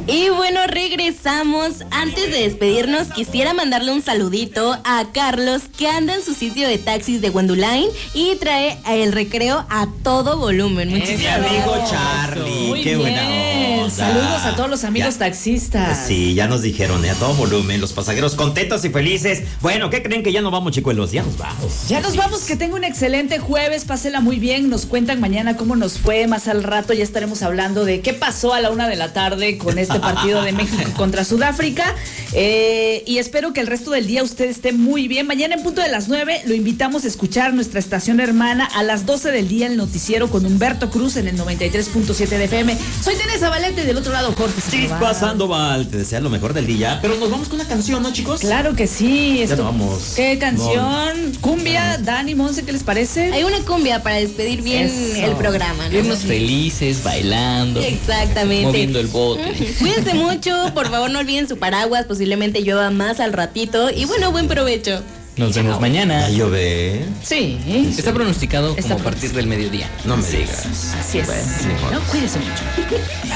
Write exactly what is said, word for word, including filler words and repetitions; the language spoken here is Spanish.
Y bueno, regresamos. Antes de despedirnos, quisiera mandarle un saludito a Carlos, que anda en su sitio de taxis de Wendulain y trae el recreo a todo volumen. Muchísimas gracias. Mi amigo Charlie, Muy qué bien. buena onda. Saludos a todos los amigos Ya. taxistas. Sí, ya nos dijeron, ¿eh? A todo volumen, los pasajeros contentos y felices. Bueno, ¿qué creen que ya nos vamos, chicuelos? Ya nos vamos. Ya nos vamos, que tenga un excelente jueves, pásela muy bien, nos cuentan mañana cómo nos fue, más al rato ya estaremos hablando de qué pasó a la una de la tarde con este partido de México contra Sudáfrica, eh, y espero que el resto del día usted esté muy bien. Mañana en punto de las nueve lo invitamos a escuchar nuestra estación hermana a las doce del día, el noticiero con Humberto Cruz en el noventa y tres punto siete de F M. Soy Teresa Valente y del otro lado Jorge Chispa Sandoval, te desea lo mejor del día, pero nos vamos con una canción, ¿no, chicos? Claro que sí. Ya nos vamos. ¿Qué canción? Cumbia, Dani, Monse, ¿qué les parece? Hay una cumbia para despedir bien Eso. el programa, ¿no? Irnos felices, bailando, Exactamente. moviendo el bote. Cuídense mucho, por favor no olviden su paraguas, posiblemente llueva más al ratito. Y bueno, buen provecho. Nos vemos mañana. ¿Va a llover? Sí. Está pronosticado Está como a partir del mediodía. No me digas. Así es. Bueno, ni modo. No, cuídense mucho.